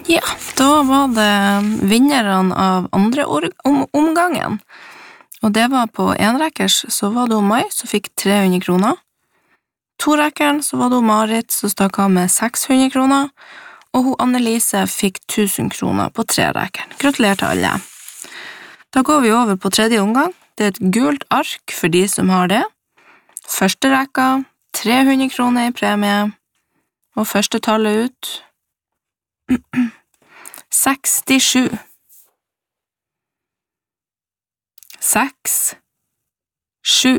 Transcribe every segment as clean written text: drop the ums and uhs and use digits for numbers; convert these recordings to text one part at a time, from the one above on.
Ja, da var det vinneren av andre omgangen. Og det var på enrekkers, så var det Mai som fikk 300 kroner. Torekkeren så var det Marit som stakk av med 600 kroner, og hun Annelise fikk 1000 kroner på trerekkeren. Gratulerer til alle. Da går vi over på tredje omgang. Det er et gult ark for de som har det. Første rekka, 300 kroner i premie, og første tallet ut 67. 6, 7.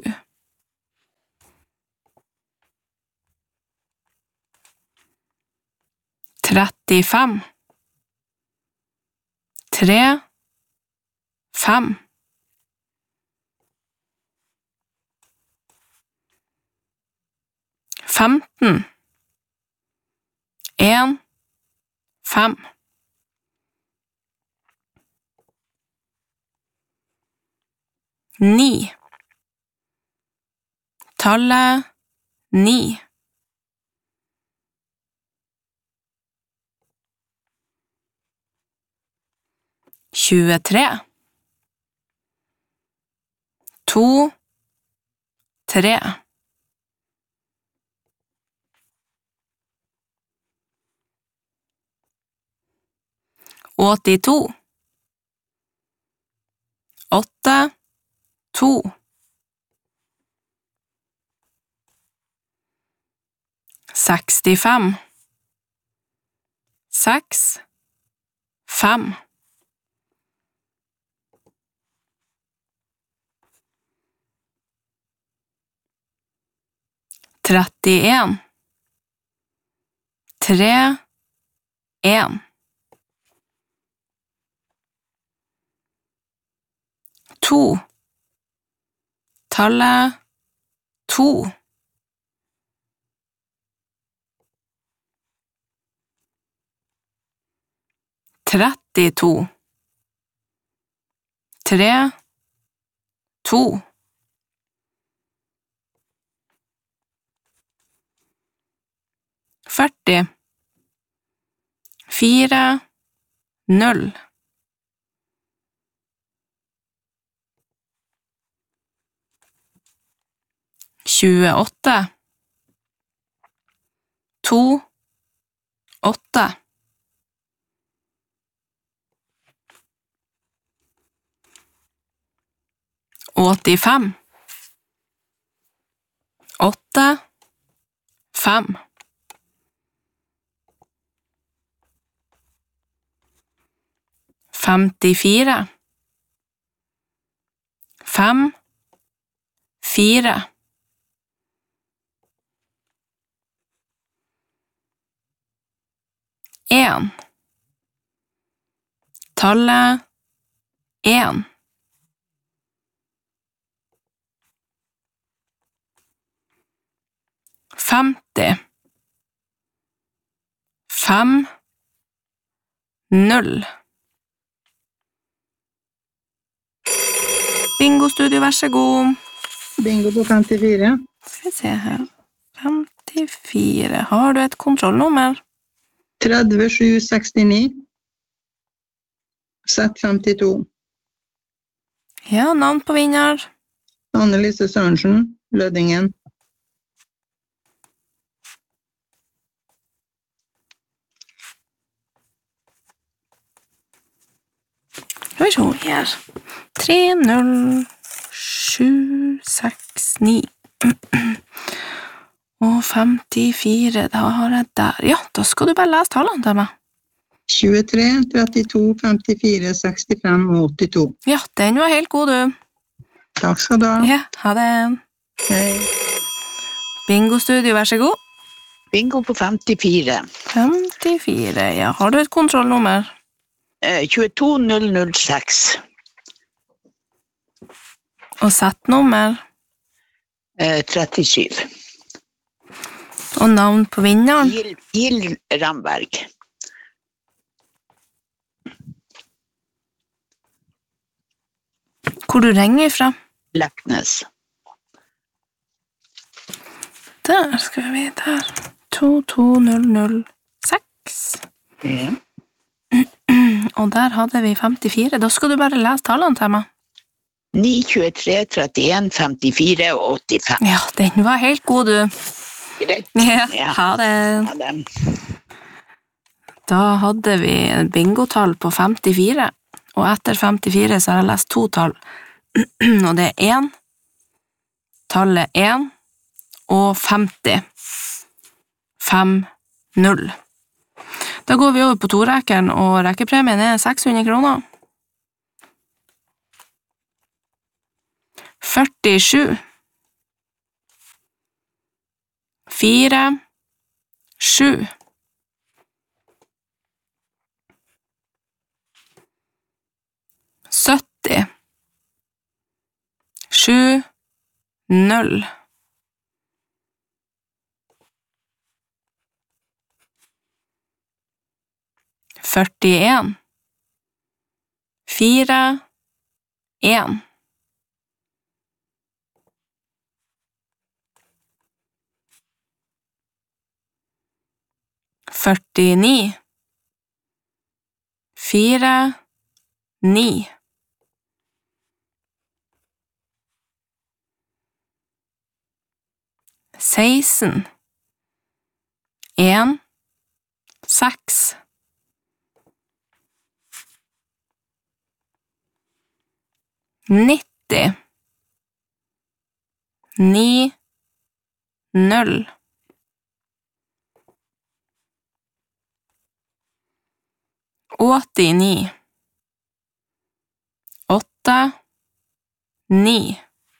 35. 3, 5. 15. 1, 5. 9. Tallet 9. 23. 2, 3. 82. 8, 2. 65. 6, 5. 31. 3, 1. 2. Tallet 2. 32. 3, 2. 40. 4, 0. 28. 2, 8. 85. 8, 5. 54. 5, 4. 1. Tallet 1. 50. 5, 0. Bingo-studio, vær så god. Bingo på 54. Skal vi se her. 54. Har du et kontrollnummer? 3769. Sett 52. Ja, navn på vinner. Annelise Sørensen, Lødingen. Skal vi se her. 3, 0, 7, 6, 9. Og 54, da har jeg der. Ja, da skal du bare lese tallene til meg. 23, 32, 54, 65 og 82. Ja, den var helt god, du. Takk skal du ha. Ja, ha det. Hei. Bingo-studio, vær så god. Bingo på 54. 54, ja. Har du et kontrollnummer? 22006. Og settnummer? 37. Og navn på vinneren? Gild Ramberg. Hvor du ringer fra? Leknes. Der skal vi der. 22006. Ja. og der hadde vi 54. Da skal du bare lese tallene til meg. 9, 23, 31, 54 og 85. Ja, den var helt god, du. Greit. Ja, Ja. ha det. Ha det. Da hadde vi bingotall på 54, og etter 54 så har jeg lest 2 tall, og det er 1, tallet 1, og 50. 5, 0. Da går vi over på torekeren, og rekkepremien er 600 kroner. 47. 4, 7. 70. 7, 0. 41. 4, 1. 49. 4, 9. 16. 1, 6. 90. 9, 0. 89. 8, 9.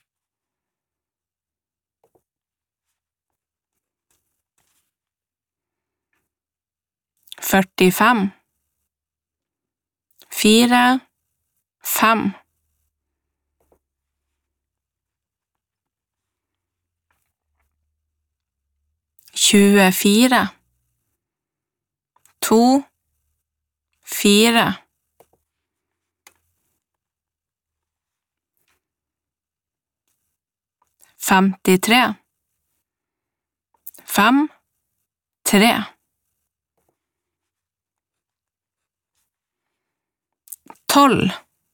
45. 4, 5. 24. 2, 4. 53. 5, 3. 12.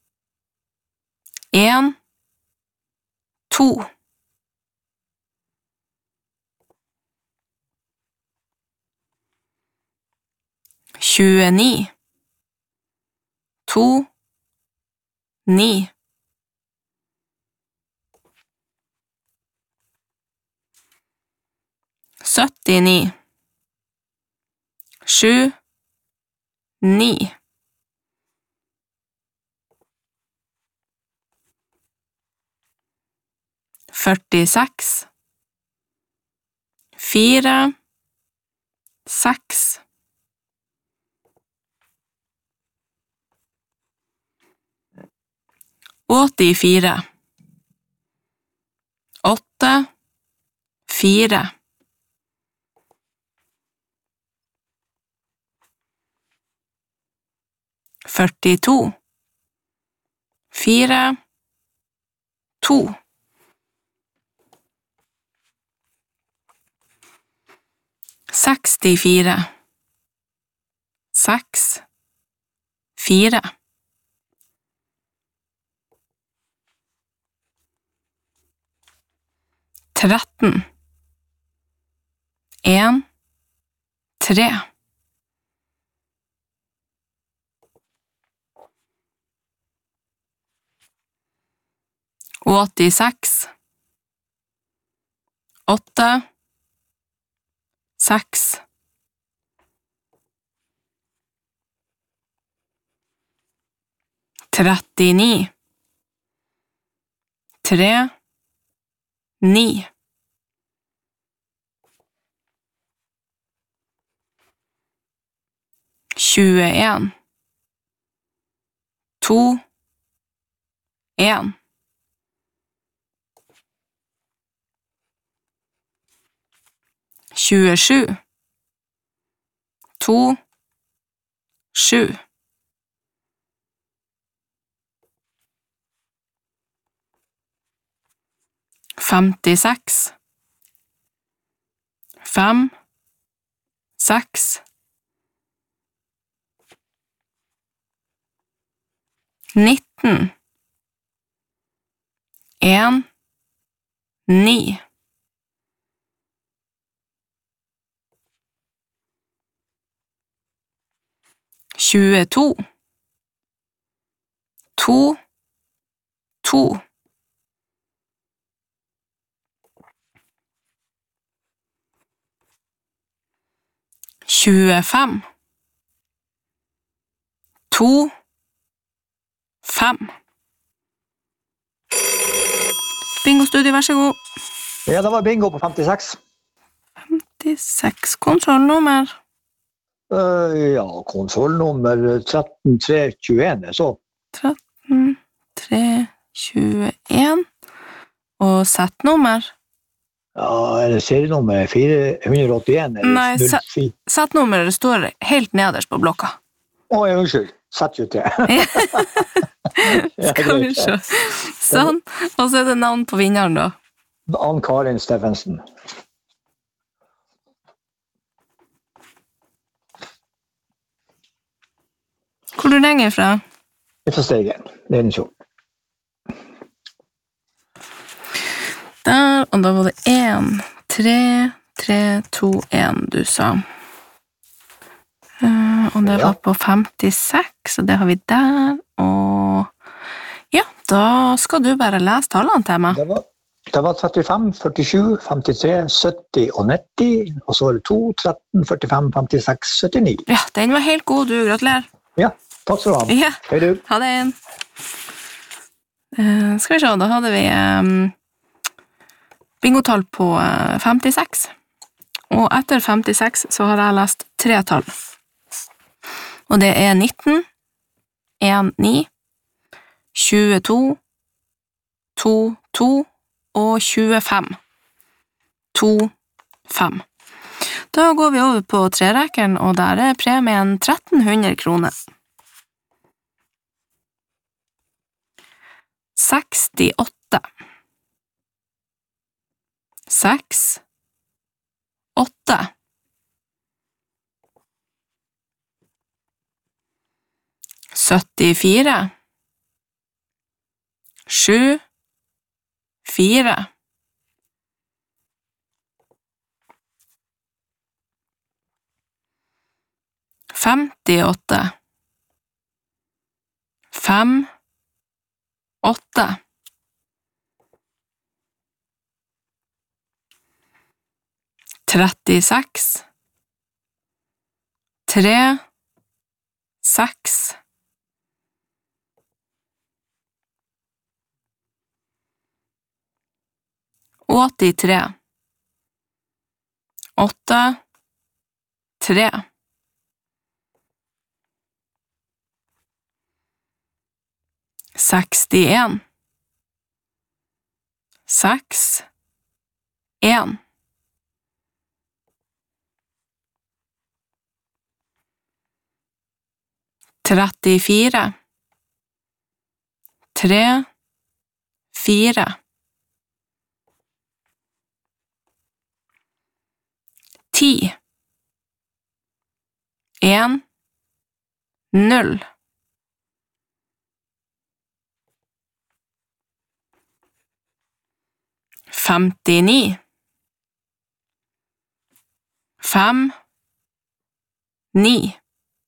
1, 2. 29. 2, 9. 79. 7, 9. 46. 4, 6. 84. 8, 4. 42. 4, 2. 64. 6, 4. 13. 1, 3. 86. 8, 6. 39. 3, 9. 21. 2, 1. 27. 2, 7. 56. 5, 6. 19 1 9 22 2 2 25 2 5 Bingo-studio, vær så god. Ja, det var bingo på 56. 56, kontrollnummer. Ja, konsolnummer 13321 så. 13 3 21 og settnummer. Ja, er det serienummer 481 eller Nei, 04? settnummeret står helt nederst på blokka. Ja, unnskyld. Sett jo til. Skal vi se. Sånn, og så er det navn på vinneren da. Ann-Karin Steffensen. Hvor du ringer fra? Fra Steigen. Det er en så. Der, og da var det 1 3 3 2 1 du sa. Og det var på 56, og det har vi der, og ja, da skal du bare lese tallene til meg. Det var 35, 47, 53, 70 og 90, og så var det 2, 13, 45, 56, 79. Ja, den var helt god, du, gratulerer. Ja, takk skal du ha. Ja, Hei du. ha det. Skal vi se, da hadde vi bingotall på 56, og etter 56 så har jeg lest 3 tall. Og det er 19, 1, 9, 22, 2, 2 og 25. 2, 5. Da går vi over på trerekkeren, og der er premien 1300 kroner. 68. 6, 8. 74 7 4 58 5 8 36 3 6 83 8 3 61 6 1 34 3 4 10 1 0 59 5 9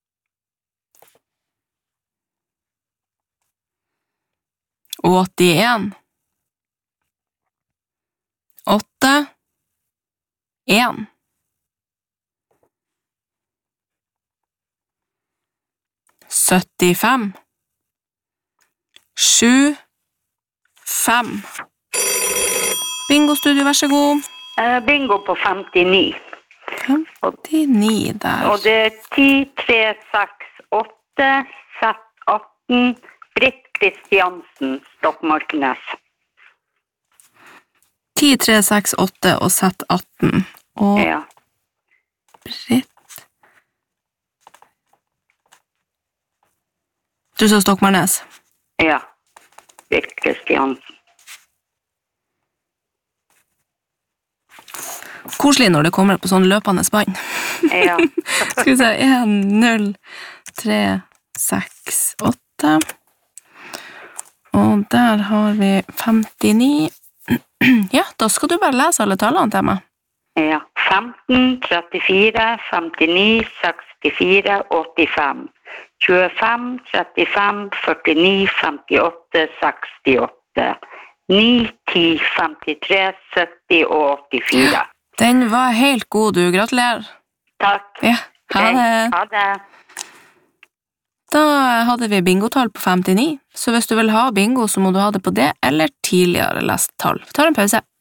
81 8 1 75 7 5 Bingo-studio, vær så god. Bingo på 59. 59 der. Og det er 10, 3, 6, 8, sett 18, Britt Kristiansen, Stokmarknes. 10, 3, 6, 8 og sett 18. Og Ja. Britt. Du sa Stokmarknes? Ja. Britt Kristiansen. Koselig når det kommer på sånn løpende spann. Ja. Skal vi se, 1, 0, 3, 6, 8. Og der har vi 59. Ja, da skal du bare lese alle tallene til meg. Ja, 15, 34, 59, 64, 85. 25, 35, 49, 58, 68. 9, 10, 53, 70 og 84. Den var helt god, du. Gratulerer. Takk. Ja, ha det. Ha det. Da hadde vi bingotall på 59, så hvis du vil ha bingo, så må du ha det på det, eller tidligere lest tall. Vi tar en pause.